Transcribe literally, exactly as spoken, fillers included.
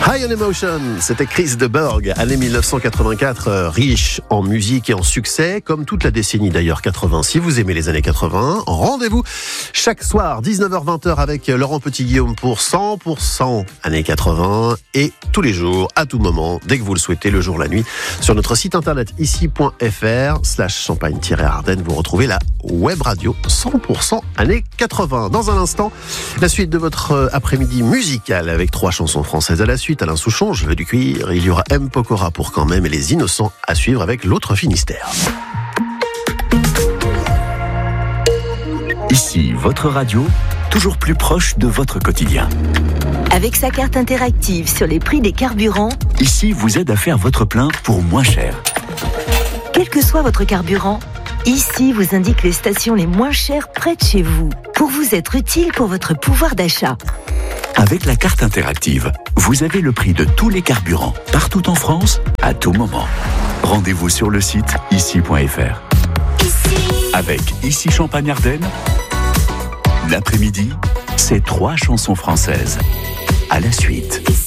High on Emotion, c'était Chris de Burgh, année mille neuf cent quatre-vingt-quatre, euh, riche en musique et en succès, comme toute la décennie d'ailleurs quatre-vingts. Si vous aimez les années quatre-vingts, rendez-vous chaque soir, dix-neuf heures vingt avec Laurent Petit-Guillaume pour cent pour cent années quatre-vingts, et tous les jours, à tout moment, dès que vous le souhaitez, le jour, la nuit, sur notre site internet ici point f r slash champagne-ardenne, vous retrouvez la web radio cent pour cent années quatre-vingts. Dans un instant, la suite de votre après-midi musical avec trois chansons françaises à la suite. Alain Souchon, Je veux du cuir, il y aura M. Pokora pour Quand même et Les Innocents à suivre avec l'autre Finistère. Ici, votre radio, toujours plus proche de votre quotidien. Avec sa carte interactive sur les prix des carburants, Ici vous aide à faire votre plein pour moins cher. quel que soit votre carburant, Ici vous indique les stations les moins chères près de chez vous, pour vous être utile pour votre pouvoir d'achat. Avec la carte interactive, vous avez le prix de tous les carburants, partout en France, à tout moment. Rendez-vous sur le site ici point f r. Avec Ici Champagne-Ardenne, l'après-midi, c'est trois chansons françaises. À la suite.